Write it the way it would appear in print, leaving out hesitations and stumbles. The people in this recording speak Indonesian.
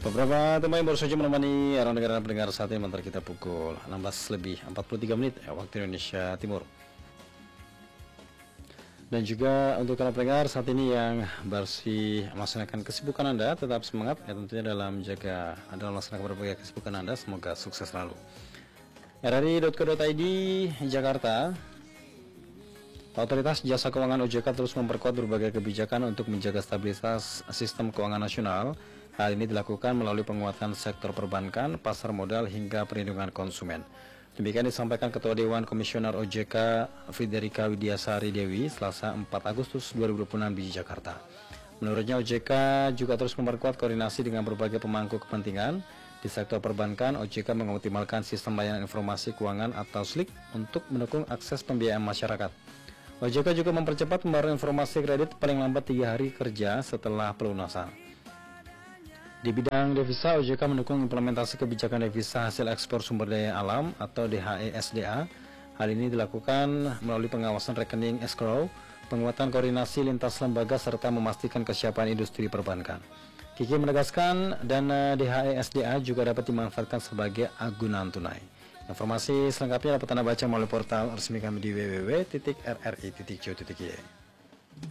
Beberapa teman yang baru saja menemani orang negara pendengar saat ini mentar kita pukul 16:43 waktu Indonesia Timur. Dan juga untuk para pendengar saat ini yang bersih melaksanakan kesibukan Anda, tetap semangat ya tentunya dalam melaksanakan berbagai kesibukan Anda, semoga sukses selalu. RRI.co.id Jakarta. Otoritas Jasa Keuangan OJK terus memperkuat berbagai kebijakan untuk menjaga stabilitas sistem keuangan nasional. Hal ini dilakukan melalui penguatan sektor perbankan, pasar modal, hingga perlindungan konsumen. Demikian disampaikan Ketua Dewan Komisioner OJK Fiderica Widiasari Dewi Selasa 4 Agustus 2026 di Jakarta. Menurutnya OJK juga terus memperkuat koordinasi dengan berbagai pemangku kepentingan. Di sektor perbankan, OJK mengoptimalkan sistem layanan informasi keuangan atau SLIK untuk mendukung akses pembiayaan masyarakat. OJK juga mempercepat pembaruan informasi kredit paling lambat 3 hari kerja setelah pelunasan. Di bidang devisa, OJK mendukung implementasi kebijakan devisa hasil ekspor sumber daya alam atau DHE-SDA. Hal ini dilakukan melalui pengawasan rekening escrow, penguatan koordinasi lintas lembaga, serta memastikan kesiapan industri perbankan. Kiki menegaskan dana DHE-SDA juga dapat dimanfaatkan sebagai agunan tunai. Informasi selengkapnya dapat Anda baca melalui portal resmi kami di www.rri.co.id.